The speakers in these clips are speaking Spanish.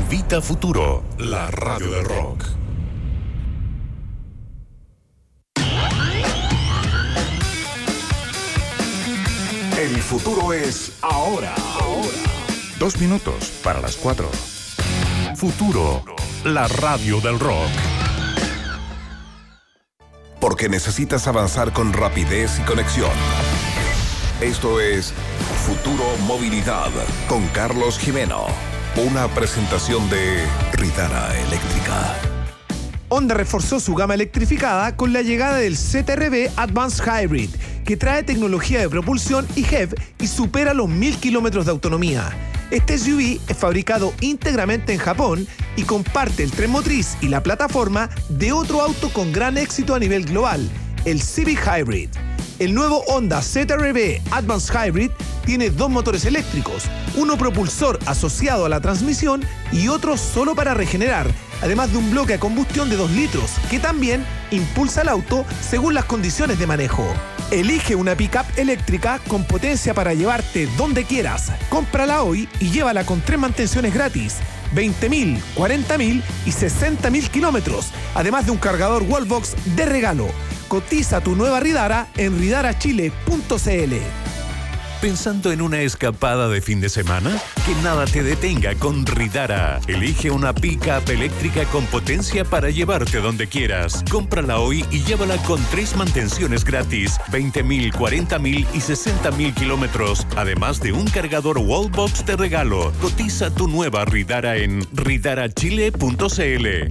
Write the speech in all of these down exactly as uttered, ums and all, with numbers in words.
Invita Futuro, la radio del rock. El futuro es ahora. Ahora. Dos minutos para las cuatro. Futuro, la radio del rock. Porque necesitas avanzar con rapidez y conexión. Esto es Futuro Movilidad con Carlos Jimeno. Una presentación de Ridara Eléctrica. Honda reforzó su gama electrificada con la llegada del C T R V Advanced Hybrid, que trae tecnología de propulsión y H E V y supera los mil kilómetros de autonomía. Este S U V es fabricado íntegramente en Japón y comparte el tren motriz y la plataforma de otro auto con gran éxito a nivel global, el Civic Hybrid. El nuevo Honda C T R V Advanced Hybrid tiene dos motores eléctricos, uno propulsor asociado a la transmisión y otro solo para regenerar, además de un bloque a combustión de dos litros, que también impulsa el auto según las condiciones de manejo. Elige una pick-up eléctrica con potencia para llevarte donde quieras. Cómprala hoy y llévala con tres mantenciones gratis, veinte mil, cuarenta mil y sesenta mil kilómetros, además de un cargador Wallbox de regalo. Cotiza tu nueva Ridara en ridara chile punto c l. ¿Pensando en una escapada de fin de semana? Que nada te detenga con Ridara. Elige una pick-up eléctrica con potencia para llevarte donde quieras. Cómprala hoy y llévala con tres mantenciones gratis, veinte mil, cuarenta mil y sesenta mil kilómetros, además de un cargador Wallbox de regalo. Cotiza tu nueva Ridara en ridara chile punto c l.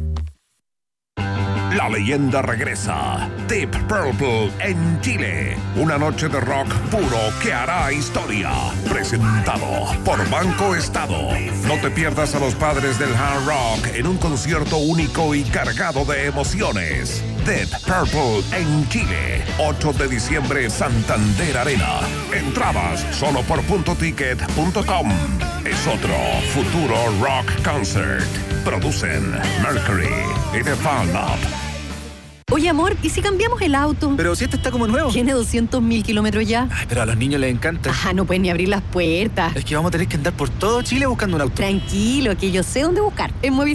La leyenda regresa. Deep Purple en Chile. Una noche de rock puro que hará historia. Presentado por Banco Estado. No te pierdas a los padres del hard rock en un concierto único y cargado de emociones. Deep Purple en Chile. ocho de diciembre, Santander Arena. Entradas solo por punto ticket punto com. Es otro Futuro Rock Concert. Producen Mercury y The Fall Up. Oye, amor, ¿y si cambiamos el auto? Pero si este está como nuevo. Tiene doscientos mil kilómetros ya. Ay, pero a los niños les encanta. Ajá, no pueden ni abrir las puertas. Es que vamos a tener que andar por todo Chile buscando un auto. Tranquilo, que yo sé dónde buscar. En Movistar